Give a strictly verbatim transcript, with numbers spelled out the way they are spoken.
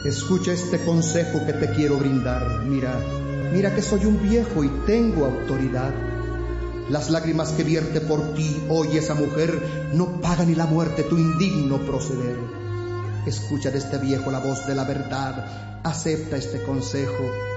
Escucha este consejo que te quiero brindar. Mira, mira que soy un viejo y tengo autoridad. Las lágrimas que vierte por ti hoy esa mujer no paga ni la muerte tu indigno proceder. Escucha de este viejo la voz de la verdad, acepta este consejo